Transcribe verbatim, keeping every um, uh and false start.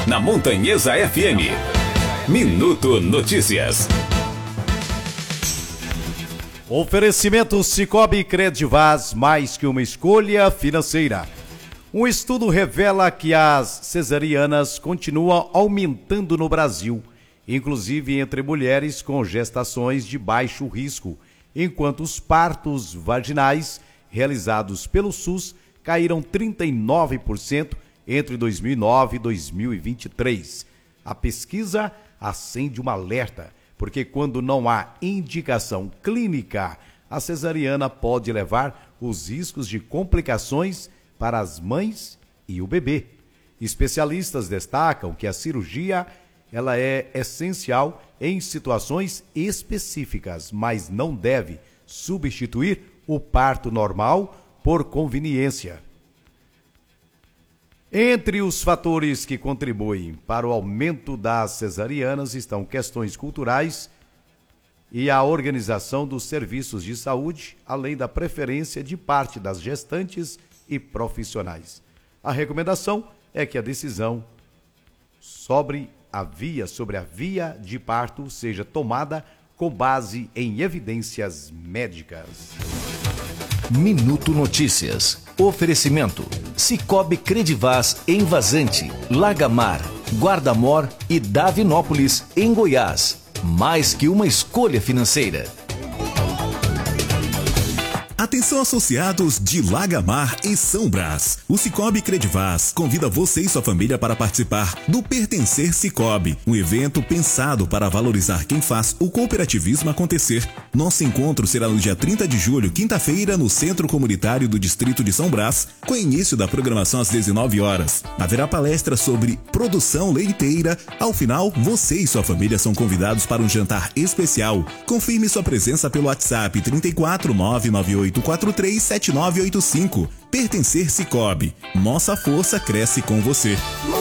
na Montanhesa F M. Minuto Notícias. Oferecimento Sicoob Credivaz, mais que uma escolha financeira. Um estudo revela que as cesarianas continuam aumentando no Brasil, inclusive entre mulheres com gestações de baixo risco, enquanto os partos vaginais realizados pelo SUS caíram trinta e nove por cento entre dois mil e nove e dois mil e vinte e três. A pesquisa acende um alerta, porque quando não há indicação clínica, a cesariana pode levar os riscos de complicações para as mães e o bebê. Especialistas destacam que a cirurgia ela é essencial em situações específicas, mas não deve substituir o parto normal por conveniência. Entre os fatores que contribuem para o aumento das cesarianas estão questões culturais e a organização dos serviços de saúde, além da preferência de parte das gestantes e profissionais. A recomendação é que a decisão sobre a via, sobre a via de parto seja tomada com base em evidências médicas. Minuto Notícias. Oferecimento Sicoob Credivaz em Vazante, Lagamar, Guarda-Mor e Davinópolis, em Goiás. Mais que uma escolha financeira. Atenção associados de Lagamar e São Brás. O Sicoob Credivaz convida você e sua família para participar do Pertencer Sicoob, um evento pensado para valorizar quem faz o cooperativismo acontecer. Nosso encontro será no dia trinta de julho, quinta-feira, no Centro Comunitário do Distrito de São Brás, com início da programação às dezenove horas. Haverá palestra sobre produção leiteira. Ao final, você e sua família são convidados para um jantar especial. Confirme sua presença pelo WhatsApp trinta e quatro, nove nove oito quatro três sete nove oito cinco. Pertencer Sicoob. Nossa força cresce com você.